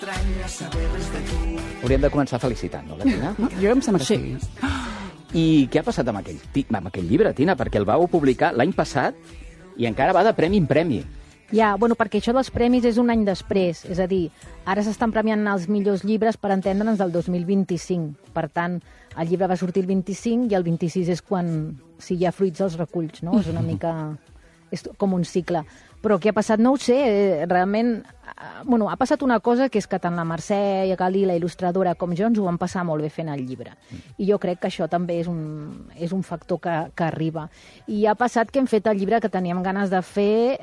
Hauríem de començar felicitant, no, la Tina? Jo em sembla que sí. I què ha passat amb aquell llibre, Tina? Perquè el vau publicar l'any passat i encara va de premi en premi. Ja, bueno, perquè això dels premis és un any després. És a dir, ara s'estan premiant els millors llibres, per entendre'ns, del 2025. Per tant, el llibre va sortir el 25 i el 26 és quan, si hi ha fruits, els reculls, no? És una mica... És com un cicle. Però què ha passat? No ho sé. Realment, bueno, ha passat una cosa, que és que tant la Mercè Galí, la il·lustradora, com jo, ens ho vam passar molt bé fent el llibre. I jo crec que això també és un factor que arriba. I ha passat que hem fet el llibre que teníem ganes de fer,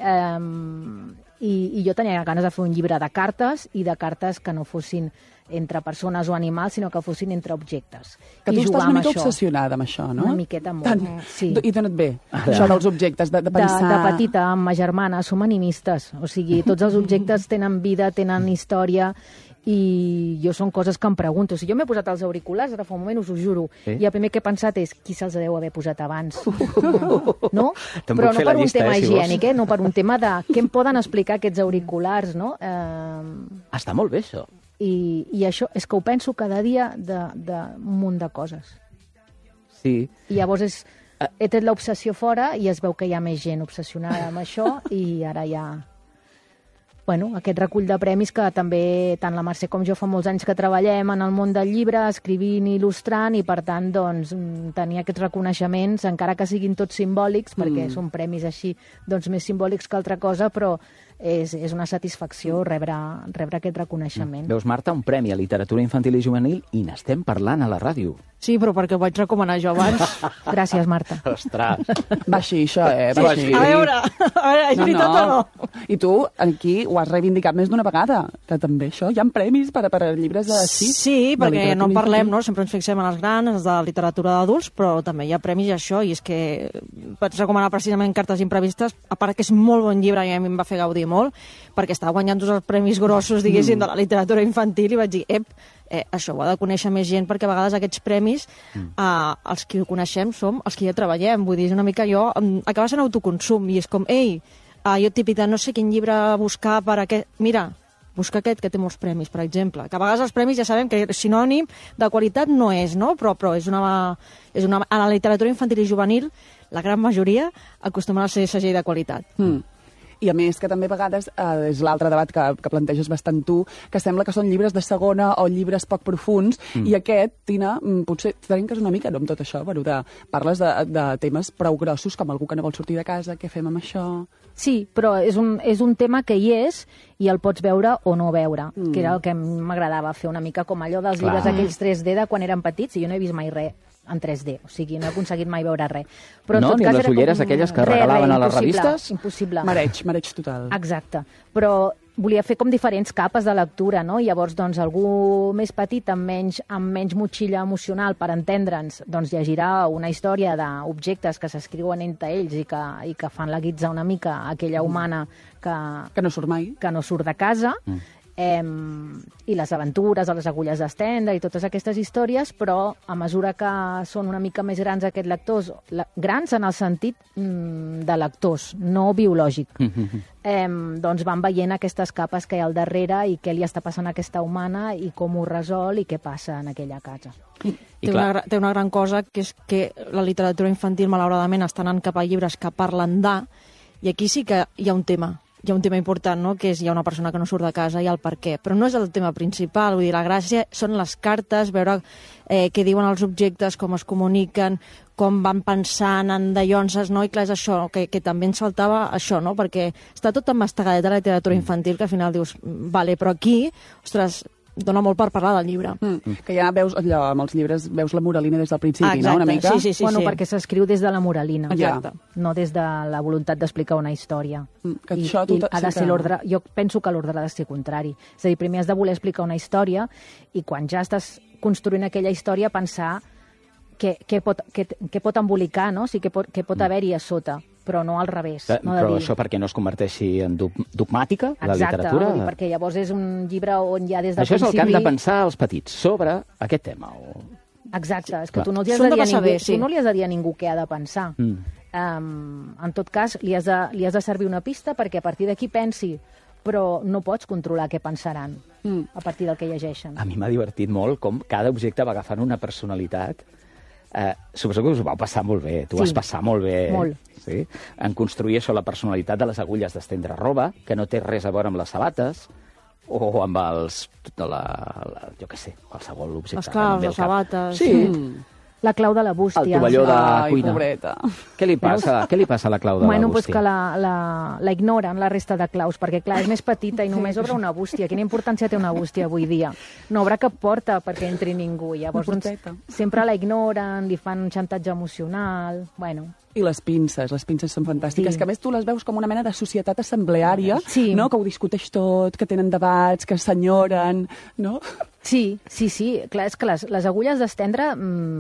i jo tenia ganes de fer un llibre de cartes, i de cartes que no fossin entre persones o animals, sinó que fossin entre objectes. Que tu estàs una mica obsessionada amb això, no? Una miqueta molt, sí. I dona't bé, això dels objectes, de pensar... De petita, amb ma germana, som animistes. O sigui, tots els objectes tenen vida, tenen història, i jo són coses que em pregunto. Si jo m'he posat els auriculars, ara fa un moment, us ho juro, i el primer que he pensat és qui se'ls deu haver posat abans. No? Però no per un tema higiènic, no per un tema de què em poden explicar aquests auriculars, no? Està molt bé, això. I això és que ho penso cada dia d'un munt de coses. Sí. I llavors he tret l'obsessió fora i es veu que hi ha més gent obsessionada amb això i ara hi ha... Bueno, aquest recull de premis que també tant la Mercè com jo fa molts anys que treballem en el món del llibre, escrivint i il·lustrant, i per tant, doncs, tenir aquests reconeixements, encara que siguin tots simbòlics, perquè són premis així, doncs, més simbòlics que altra cosa, però és una satisfacció rebre aquest reconeixement. Veus, Marta, un premi a literatura infantil i juvenil i n'estem parlant a la ràdio. Sí, però perquè ho vaig recomanar jo abans. Gràcies, Marta. Ostres. Va així, això, va així. A veure, és veritat o no? I tu, aquí, ho has reivindicat més d'una vegada, que també això, hi ha premis per a llibres així. Sí, perquè no parlem, no? Sempre ens fixem en els grans, els de literatura d'adults, però també hi ha premis i això, i és que vaig recomanar precisament Cartes imprevistes, a part que és molt bon llibre i a mi em va fer gaudir molt, perquè estava guanyant tots els premis grossos, diguéssim, de la literatura infantil, i vaig dir, això ho ha de conèixer més gent, perquè a vegades aquests premis, els que ho coneixem som els que ja treballem, vull dir, és una mica allò, acaba sent autoconsum, i és com, jo típica, no sé quin llibre buscar per aquest... Mira, busca aquest, que té molts premis, per exemple, que a vegades els premis ja sabem que sinònim de qualitat no és, no? Però és una... A la literatura infantil i juvenil, la gran majoria acostumen a ser segell de qualitat. I a més que també a vegades és l'altre debat que planteges bastant tu, que sembla que són llibres de segona o llibres poc profuns, i aquest, Tina, potser trenques una mica, no, amb tot això, bueno, parles de temes prou grossos, com algú que no vol sortir de casa, què fem amb això? Sí, però és un tema que hi és i el pots veure o no veure, que era el que m'agradava fer una mica com allò dels llibres aquells 3D de quan érem petits, i jo no he vist mai res en 3D, o sigui, no he aconseguit mai veure res. Però no, ni les ulleres aquelles que regalaven a les revistes? Impossible. Mareig total. Exacte. Però volia fer com diferents capes de lectura, no? I llavors, doncs, algú més petit, amb menys motxilla emocional, per entendre'ns, doncs llegirà una història d'objectes que s'escriuen entre ells i que fan la guitza una mica a aquella humana que no surt mai. Que no surt de casa, i les aventures, les agulles d'estendre i totes aquestes històries, però a mesura que són una mica més grans aquests lectors, grans en el sentit de lectors, no biològic, doncs van veient aquestes capes que hi ha al darrere i què li està passant a aquesta humana i com ho resol i què passa en aquella casa. Té una gran cosa, que és que la literatura infantil, malauradament, està anant cap a llibres que parlen i aquí sí que hi ha un tema. Hi ha un tema important, no?, que és hi ha una persona que no surt de casa i el per què. Però no és el tema principal, vull dir, la gràcia són les cartes, veure què diuen els objectes, com es comuniquen, com van pensant en dallonses, no? I clar, és això, que també ens faltava això, no?, perquè està tot emmastegadet de la literatura infantil, que al final dius, vale, però aquí, ostres, dona molt per parlar del llibre. Que ja veus allò, amb els llibres, veus la moralina des del principi, no?, una mica? Sí. Bueno, perquè s'escriu des de la moralina, exacte, no des de la voluntat d'explicar una història. Que això I ha de ser l'ordre, jo penso que l'ordre ha de ser contrari. És a dir, primer has de voler explicar una història i quan ja estàs construint aquella història pensar què pot embolicar, no? O sigui, què pot haver-hi a sota, però no al revés. Però això perquè no es converteixi en dogmàtica, la literatura? Exacte, perquè llavors és un llibre on ja des del principi... Això és el que han de pensar els petits sobre aquest tema. Exacte, és que tu no li has de dir a ningú què ha de pensar. En tot cas, li has de servir una pista perquè a partir d'aquí pensi però no pots controlar què pensaran a partir del que llegeixen. A mi m'ha divertit molt com cada objecte va agafant una personalitat. Suposo que us ho vau passar molt bé. Tu vas passar molt bé. Molt. Sí? En construir això, la personalitat de les agulles d'estendre roba, que no té res a veure amb les sabates, o amb els... jo què sé, qualsevol objecte. Les claus, les sabates... Sí. La clau de la bústia. El tovalló de Ai, cuina. pobreta. Què li passa a la clau de la Bueno, bústia? pues que la ignoren, la resta de claus, perquè, clar, és més petita i només obre una bústia. Quina importància té una bústia avui dia? No obre cap porta perquè entri ningú. Llavors, doncs, sempre la ignoren, li fan un xantatge emocional... Bueno... I les pinces són fantàstiques, Sí. que a més tu les veus com una mena de societat assembleària, Sí. no? Que ho discuteix tot, que tenen debats, que s'enyoren, no? Sí. Clar, és que les agulles d'estendre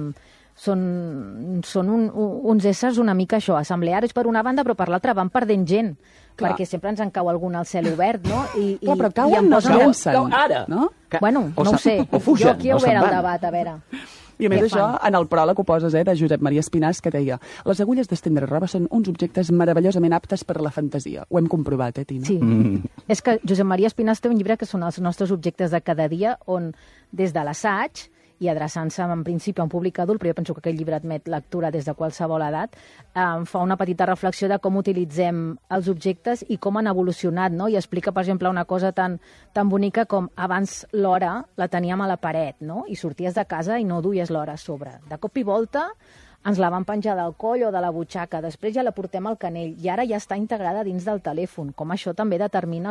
són uns éssers una mica això, assemblearis per una banda, però per l'altra van perdent gent. Clar. Perquè sempre ens en cau algun al cel obert, no? Clar, però cauen, no es llencen. Cau ara! No? Bueno, O no ho sé. o fugen, Jo aquí he o se'n obert el van. debat, a veure. I a més Què això, fan? en el pròleg ho poses, de Josep Maria Espinàs, que deia: les agulles d'estendre roba són uns objectes meravellosament aptes per a la fantasia. Ho hem comprovat, Tina? Sí. És que Josep Maria Espinàs té un llibre que són els nostres objectes de cada dia, on des de l'assaig i adreçant-se en principi a un públic adult, però jo penso que aquest llibre admet lectura des de qualsevol edat, fa una petita reflexió de com utilitzem els objectes i com han evolucionat, no? I explica, per exemple, una cosa tan bonica com abans l'hora la teníem a la paret, no? I sorties de casa i no duies l'hora a sobre. De cop i volta ens la van penjar del coll o de la butxaca, després ja la portem al canell, i ara ja està integrada dins del telèfon, com això també determina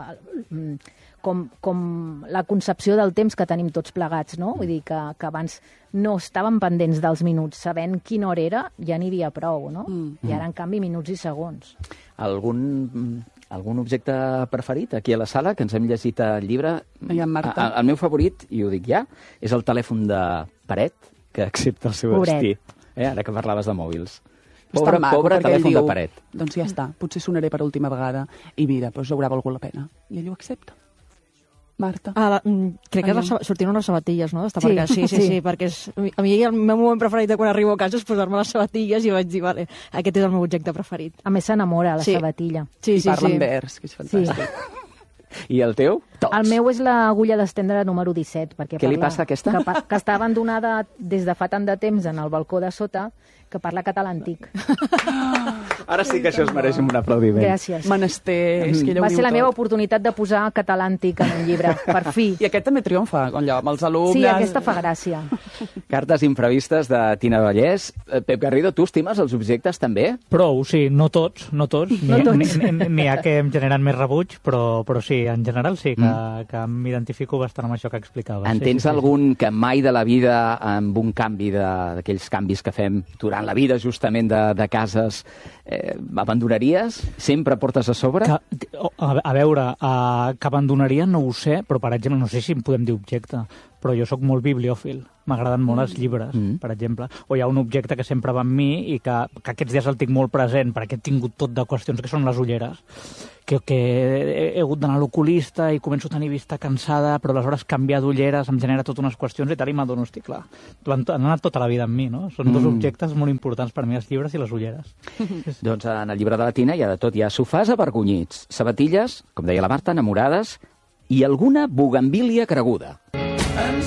com la concepció del temps que tenim tots plegats, no? Vull dir que abans no estàvem pendents dels minuts, sabent quina hora era ja n'hi havia prou, no? I ara, en canvi, minuts i segons. Algun objecte preferit aquí a la sala, que ens hem llegit el llibre? Aviam, Marta. El meu favorit, i ho dic ja, és el telèfon de paret, que accepta el seu Pobret. destí. Ara que parlaves de mòbils. Està maco, Pobre perquè ell telèfon diu, de paret. doncs ja està, potser sonaré per última vegada i mira, doncs haurà valgut la pena. I ell ho accepta. Marta. Crec que sortien unes sabatilles, no? Sí. Sí, perquè a mi el meu moment preferit de quan arribo a casa és posar-me les sabatilles i vaig dir, vale, aquest és el meu objecte preferit. A més, s'enamora, la Sí. sabatilla. Sí, I parla en vers, que és Sí. fantàstic. I el teu? Tots. El meu és l'agulla d'estendre número 17. Perquè Què li passa a aquesta? Que està abandonada des de fa tant de temps en el balcó de sota, que parla català antic. Ara sí que això es mereix un aplaudiment. Gràcies. Menester, és que ella ho Va diu ser la meva tot. oportunitat de posar català antic en un llibre, per fi. I aquest també triomfa, allò, amb els alumnes. Sí, aquesta fa gràcia. Cartes imprevistes de Tina Vallès. Pep Garrido, tu estimes els objectes també? Prou, sí, no tots. N'hi ha que em generen més rebuig, però sí, en general sí, que m'identifico bastant amb això que explicaves. En tens algun que mai de la vida, amb un canvi d'aquells canvis que fem durant la vida justament de cases, abandonaries? Sempre portes a sobre? A veure, que abandonaria no ho sé, però per exemple, no sé si en podem dir objecte, però jo sóc molt bibliòfil. M'agraden molt els llibres, per exemple. O hi ha un objecte que sempre va amb mi i que aquests dies el tinc molt present perquè he tingut tot de qüestions, que són les ulleres. Que he hagut d'anar a l'oculista i començo a tenir vista cansada, però aleshores canviar d'ulleres em genera totes unes qüestions i tal, i m'adono, hosti, clar, han anat tota la vida amb mi, no? Són dos objectes molt importants per mi, els llibres i les ulleres. Doncs en el llibre de la Tina hi ha de tot. Hi ha sofàs avergonyits, sabatilles, com deia la Marta, enamorades, i alguna bugambília creguda.